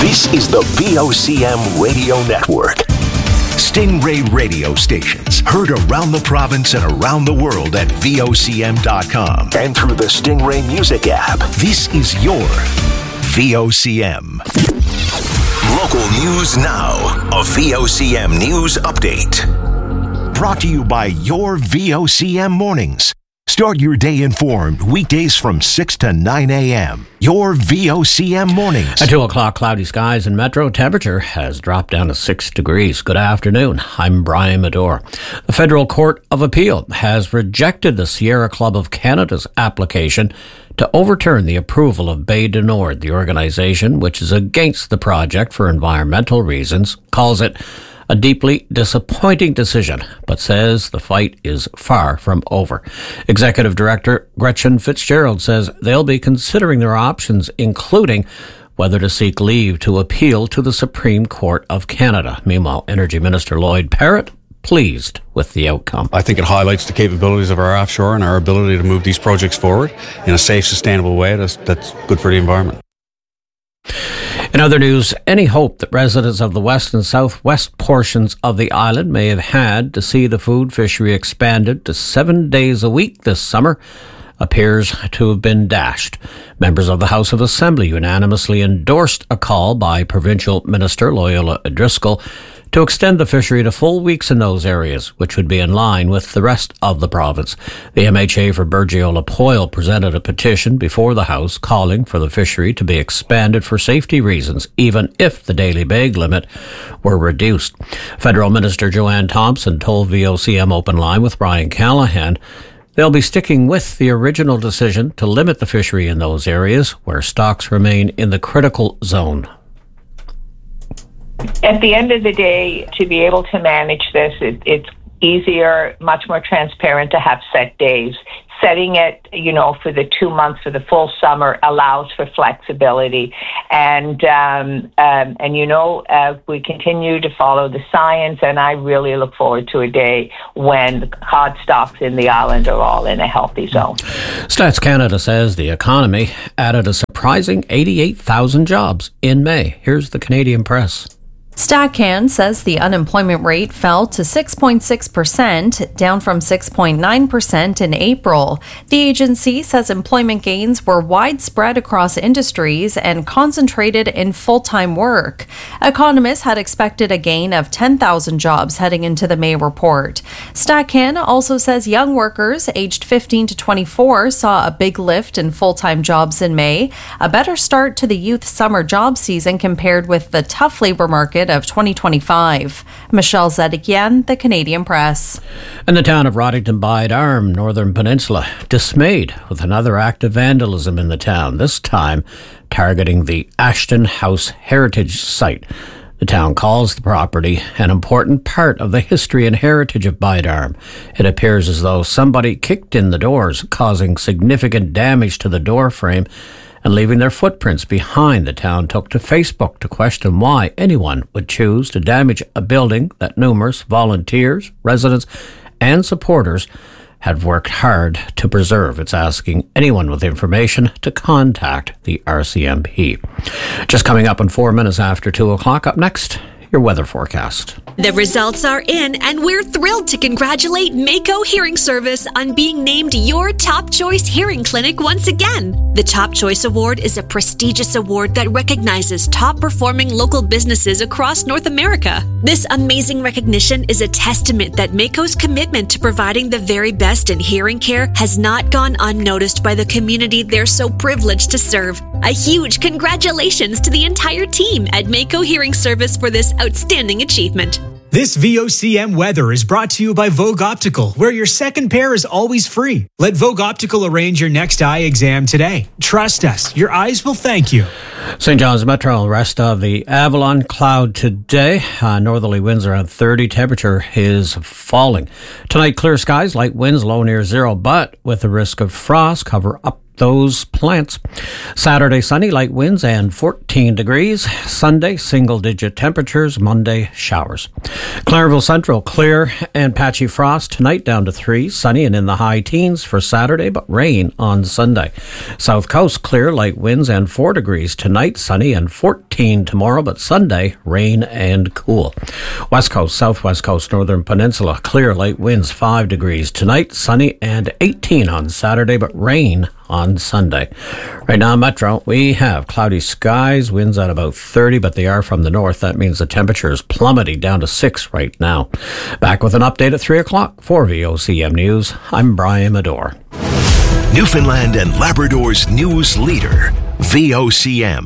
This is the VOCM Radio Network. Stingray radio stations heard around the province and around the world at VOCM.com and through the Stingray Music app. This is your VOCM. Local news now. A VOCM News Update. Brought to you by your VOCM Mornings. Start your day informed weekdays from 6 to 9 a.m. Your VOCM Mornings. At 2 o'clock, cloudy skies and metro temperature has dropped down to 6 degrees. Good afternoon. I'm Brian Medore. The Federal Court of Appeal has rejected the Sierra Club of Canada's application to overturn the approval of Bay du Nord. The organization, which is against the project for environmental reasons, calls it a deeply disappointing decision, but says the fight is far from over. Executive Director Gretchen Fitzgerald says they'll be considering their options, including whether to seek leave to appeal to the Supreme Court of Canada. Meanwhile, Energy Minister Lloyd Parrott pleased with the outcome. I think it highlights the capabilities of our offshore and our ability to move these projects forward in a safe, sustainable way that's good for the environment. In other news, any hope that residents of the west and southwest portions of the island may have had to see the food fishery expanded to 7 days a week this summer appears to have been dashed. Members of the House of Assembly unanimously endorsed a call by Provincial Minister Loyola O'Driscoll to extend the fishery to full weeks in those areas, which would be in line with the rest of the province. The MHA for Burgeo-La-Poile presented a petition before the House calling for the fishery to be expanded for safety reasons, even if the daily bag limit were reduced. Federal Minister Joanne Thompson told VOCM Open Line with Brian Callahan they'll be sticking with the original decision to limit the fishery in those areas where stocks remain in the critical zone. At the end of the day, to be able to manage this, it's easier, much more transparent to have set days. Setting it, for the 2 months for the full summer allows for flexibility. And we continue to follow the science, and I really look forward to a day when the cod stocks in the island are all in a healthy zone. Stats Canada says the economy added a surprising 88,000 jobs in May. Here's the Canadian Press. StatCan says the unemployment rate fell to 6.6%, down from 6.9% in April. The agency says employment gains were widespread across industries and concentrated in full-time work. Economists had expected a gain of 10,000 jobs heading into the May report. StatCan also says young workers aged 15 to 24 saw a big lift in full-time jobs in May, a better start to the youth summer job season compared with the tough labor market of 2025. Michelle Zedekian, the Canadian Press. And the town of Roddington Bide Arm, Northern Peninsula, dismayed with another act of vandalism in the town, this time targeting the Ashton House Heritage Site. The town calls the property an important part of the history and heritage of Bide Arm. It appears as though somebody kicked in the doors, causing significant damage to the door frame and leaving their footprints behind. The town took to Facebook to question why anyone would choose to damage a building that numerous volunteers, residents, and supporters had worked hard to preserve. It's asking anyone with information to contact the RCMP. Just coming up in 4 minutes after 2 o'clock. Up next, your weather forecast. The results are in, and we're thrilled to congratulate Mako Hearing Service on being named your Top Choice Hearing Clinic once again. The Top Choice Award is a prestigious award that recognizes top-performing local businesses across North America. This amazing recognition is a testament that Mako's commitment to providing the very best in hearing care has not gone unnoticed by the community they're so privileged to serve. A huge congratulations to the entire team at Mako Hearing Service for this outstanding achievement. This VOCM weather is brought to you by Vogue Optical, where your second pair is always free. Let Vogue Optical arrange your next eye exam today. Trust us, your eyes will thank you. St. John's Metro, rest of the Avalon cloud today. Northerly winds around 30. Temperature is falling. Tonight, clear skies, light winds, low near zero, but with the risk of frost, cover up those plants. Saturday, sunny, light winds and 14 degrees. Sunday, single-digit temperatures. Monday, showers. Clarenville Central, clear and patchy frost. Tonight, down to 3. Sunny and in the high teens for Saturday, but rain on Sunday. South Coast, clear, light winds and 4 degrees. Tonight, sunny and 14 14 tomorrow, but Sunday, rain and cool. West Coast, Southwest Coast, Northern Peninsula, clear, light winds 5 degrees. Tonight, sunny and 18 on Saturday, but rain on Sunday. Right now, Metro, we have cloudy skies, winds at about 30, but they are from the north. That means the temperature is plummeting down to 6 right now. Back with an update at 3 o'clock for VOCM News. I'm Brian Medore. Newfoundland and Labrador's news leader, VOCM.